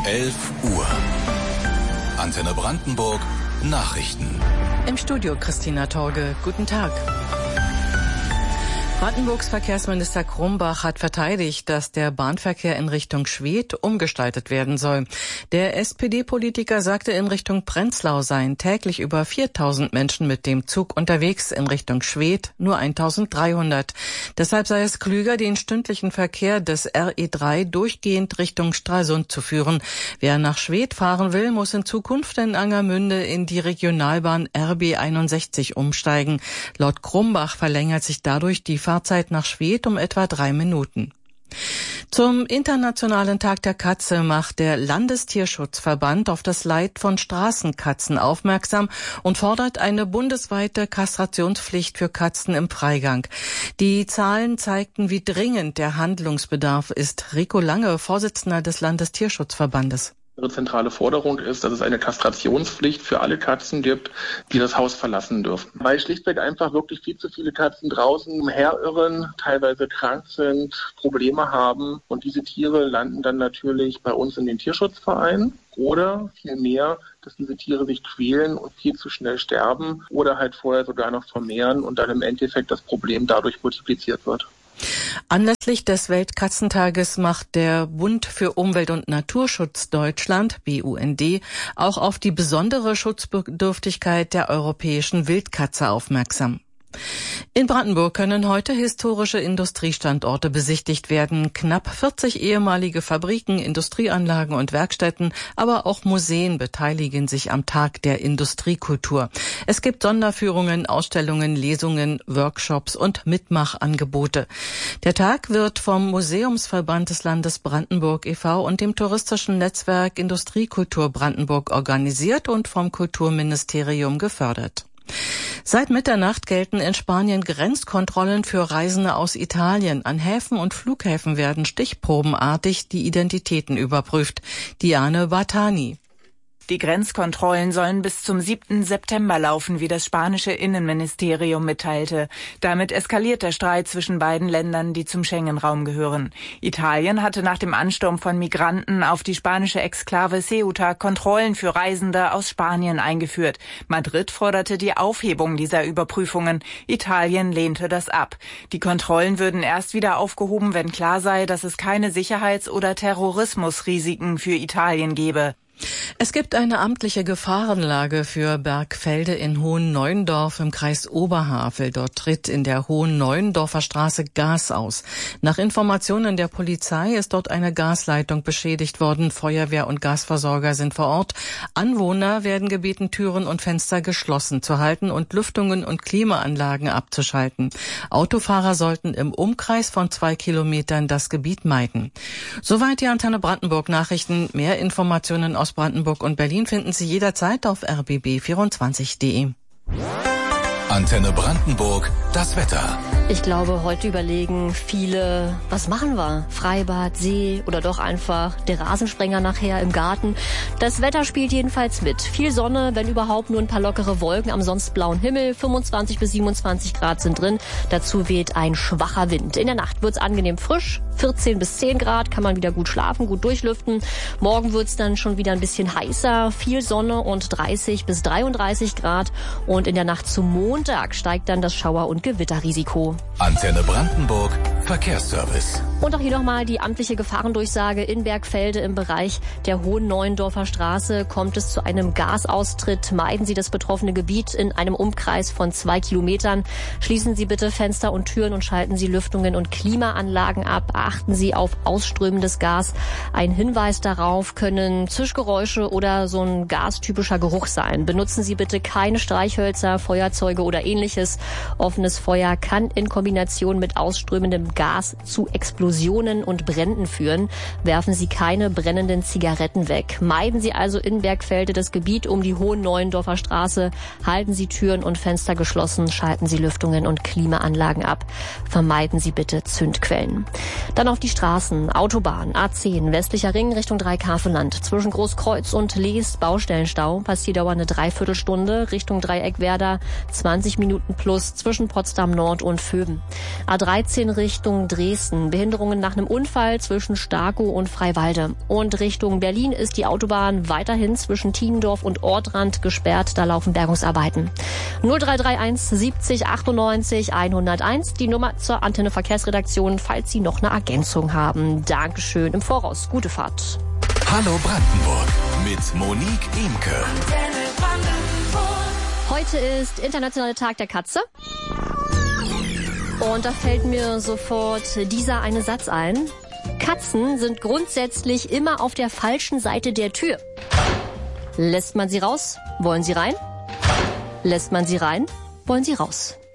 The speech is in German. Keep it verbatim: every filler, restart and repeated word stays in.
elf Uhr. Antenne Brandenburg, Nachrichten. Im Studio Christina Torge. Guten Tag. Brandenburgs Verkehrsminister Krumbach hat verteidigt, dass der Bahnverkehr in Richtung Schwedt umgestaltet werden soll. Der S P D-Politiker sagte, in Richtung Prenzlau seien täglich über viertausend Menschen mit dem Zug unterwegs, in Richtung Schwedt nur eintausenddreihundert. Deshalb sei es klüger, den stündlichen Verkehr des R E drei durchgehend Richtung Stralsund zu führen. Wer nach Schwedt fahren will, muss in Zukunft in Angermünde in die Regionalbahn R B einundsechzig umsteigen. Laut Krumbach verlängert sich dadurch die Fahrzeit nach Schwedt um etwa drei Minuten. Zum Internationalen Tag der Katze macht der Landestierschutzverband auf das Leid von Straßenkatzen aufmerksam und fordert eine bundesweite Kastrationspflicht für Katzen im Freigang. Die Zahlen zeigten, wie dringend der Handlungsbedarf ist. Rico Lange, Vorsitzender des Landestierschutzverbandes. Ihre zentrale Forderung ist, dass es eine Kastrationspflicht für alle Katzen gibt, die das Haus verlassen dürfen. Weil schlichtweg einfach wirklich viel zu viele Katzen draußen umherirren, teilweise krank sind, Probleme haben. Und diese Tiere landen dann natürlich bei uns in den Tierschutzvereinen. Oder vielmehr, dass diese Tiere sich quälen und viel zu schnell sterben oder halt vorher sogar noch vermehren und dann im Endeffekt das Problem dadurch multipliziert wird. Anlässlich des Weltkatzentages macht der Bund für Umwelt und Naturschutz Deutschland, B U N D, auch auf die besondere Schutzbedürftigkeit der europäischen Wildkatze aufmerksam. In Brandenburg können heute historische Industriestandorte besichtigt werden. Knapp vierzig ehemalige Fabriken, Industrieanlagen und Werkstätten, aber auch Museen beteiligen sich am Tag der Industriekultur. Es gibt Sonderführungen, Ausstellungen, Lesungen, Workshops und Mitmachangebote. Der Tag wird vom Museumsverband des Landes Brandenburg e V und dem touristischen Netzwerk Industriekultur Brandenburg organisiert und vom Kulturministerium gefördert. Seit Mitternacht gelten in Spanien Grenzkontrollen für Reisende aus Italien. An Häfen und Flughäfen werden stichprobenartig die Identitäten überprüft. Diane Bartani. Die Grenzkontrollen sollen bis zum siebten September laufen, wie das spanische Innenministerium mitteilte. Damit eskaliert der Streit zwischen beiden Ländern, die zum Schengen-Raum gehören. Italien hatte nach dem Ansturm von Migranten auf die spanische Exklave Ceuta Kontrollen für Reisende aus Spanien eingeführt. Madrid forderte die Aufhebung dieser Überprüfungen. Italien lehnte das ab. Die Kontrollen würden erst wieder aufgehoben, wenn klar sei, dass es keine Sicherheits- oder Terrorismusrisiken für Italien gebe. Es gibt eine amtliche Gefahrenlage für Bergfelde in Hohenneuendorf im Kreis Oberhavel. Dort tritt in der Hohenneuendorfer Straße Gas aus. Nach Informationen der Polizei ist dort eine Gasleitung beschädigt worden. Feuerwehr und Gasversorger sind vor Ort. Anwohner werden gebeten, Türen und Fenster geschlossen zu halten und Lüftungen und Klimaanlagen abzuschalten. Autofahrer sollten im Umkreis von zwei Kilometern das Gebiet meiden. Soweit die Antenne Brandenburg Nachrichten. Mehr Informationen aus Brandenburg und Berlin finden Sie jederzeit auf r b b vierundzwanzig punkt d e. Antenne Brandenburg, das Wetter. Ich glaube, heute überlegen viele, was machen wir? Freibad, See oder doch einfach der Rasensprenger nachher im Garten. Das Wetter spielt jedenfalls mit. Viel Sonne, wenn überhaupt nur ein paar lockere Wolken am sonst blauen Himmel. fünfundzwanzig bis siebenundzwanzig Grad sind drin. Dazu weht ein schwacher Wind. In der Nacht wird's angenehm frisch. vierzehn bis zehn Grad, kann man wieder gut schlafen, gut durchlüften. Morgen wird's dann schon wieder ein bisschen heißer. Viel Sonne und dreißig bis dreiunddreißig Grad. Und in der Nacht zum Montag steigt dann das Schauer- und Gewitterrisiko. Antenne Brandenburg, Verkehrsservice. Und auch hier nochmal die amtliche Gefahrendurchsage. In Bergfelde im Bereich der Hohenneuendorfer Straße kommt es zu einem Gasaustritt. Meiden Sie das betroffene Gebiet in einem Umkreis von zwei Kilometern. Schließen Sie bitte Fenster und Türen und schalten Sie Lüftungen und Klimaanlagen ab. Achten Sie auf ausströmendes Gas. Ein Hinweis darauf können Zischgeräusche oder so ein gastypischer Geruch sein. Benutzen Sie bitte keine Streichhölzer, Feuerzeuge oder ähnliches. Offenes Feuer kann in Kombination mit ausströmendem Gas zu Explosionen und Bränden führen. Werfen Sie keine brennenden Zigaretten weg. Meiden Sie also in Bergfelde das Gebiet um die Hohenneuendorfer Straße. Halten Sie Türen und Fenster geschlossen. Schalten Sie Lüftungen und Klimaanlagen ab. Vermeiden Sie bitte Zündquellen. Dann auf die Straßen. Autobahn A zehn, westlicher Ring Richtung Dreikarfeland. Zwischen Großkreuz und Leest Baustellenstau. Passierdauer eine Dreiviertelstunde. Richtung Dreieckwerder zwanzig Minuten plus zwischen Potsdam Nord und Vöben. A dreizehn Richtung Richtung Dresden. Behinderungen nach einem Unfall zwischen Starkow und Freiwalde. Und Richtung Berlin ist die Autobahn weiterhin zwischen Tiendorf und Ortrand gesperrt. Da laufen Bergungsarbeiten. null drei drei eins siebzig achtundneunzig hunderteins, die Nummer zur Antenne Verkehrsredaktion, falls Sie noch eine Ergänzung haben. Dankeschön im Voraus. Gute Fahrt. Hallo Brandenburg mit Monique Imke. Heute ist Internationaler Tag der Katze. Und da fällt mir sofort dieser eine Satz ein. Katzen sind grundsätzlich immer auf der falschen Seite der Tür. Lässt man sie raus, wollen sie rein? Lässt man sie rein, wollen sie raus.